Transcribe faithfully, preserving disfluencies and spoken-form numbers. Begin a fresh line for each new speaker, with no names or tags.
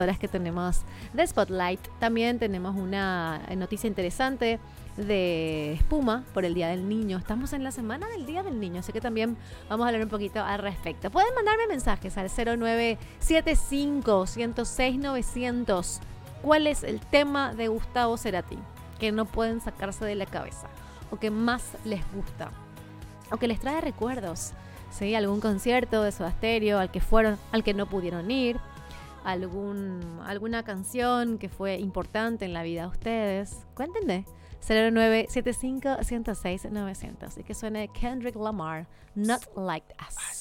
horas que tenemos de Spotlight. También tenemos una noticia interesante de espuma por el Día del Niño. Estamos en la semana del Día del Niño, así que también vamos a hablar un poquito al respecto. Pueden mandarme mensajes al cero nueve siete cinco, uno cero seis, nueve cero cero. ¿Cuál es el tema de Gustavo Cerati que no pueden sacarse de la cabeza o que más les gusta o que les trae recuerdos? ¿Sí? Algún concierto de Soda Stereo al que fueron, al que no pudieron ir, algún, alguna canción que fue importante en la vida de ustedes. Cuéntenme. cero nueve siete cinco, uno cero seis, nueve cero cero. Y que suene Kendrick Lamar, Not Like Us.